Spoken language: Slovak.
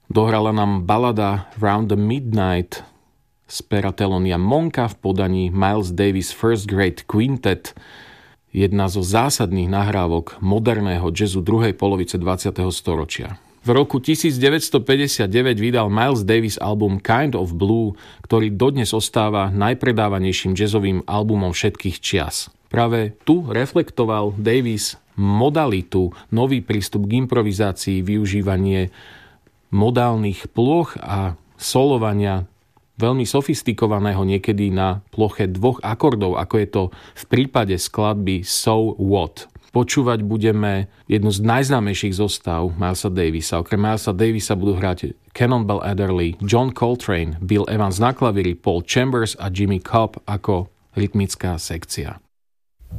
Dohrala nám balada Round the Midnight z pera Thelonious Monka v podaní Miles Davis First Grade Quintet, jedna zo zásadných nahrávok moderného jazzu druhej polovice 20. storočia. V roku 1959 vydal Miles Davis album Kind of Blue, ktorý dodnes ostáva najpredávanejším jazzovým albumom všetkých čias. Práve tu reflektoval Davis modalitu, nový prístup k improvizácii, využívanie modálnych plôch a solovania veľmi sofistikovaného niekedy na ploche 2 akordov, ako je to v prípade skladby So What. Počúvať budeme jednu z najznámejších zostav Milesa Davisa. Okrem Milesa Davisa budú hrať Cannonball Adderley, John Coltrane, Bill Evans na klavíri, Paul Chambers a Jimmy Cobb ako rytmická sekcia.